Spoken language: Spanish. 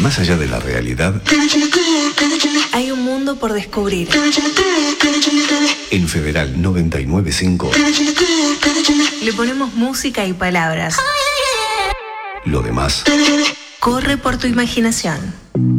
Más allá de la realidad, hay un mundo por descubrir. En Federal 99.5 le ponemos música y palabras. Lo demás Corre por tu imaginación.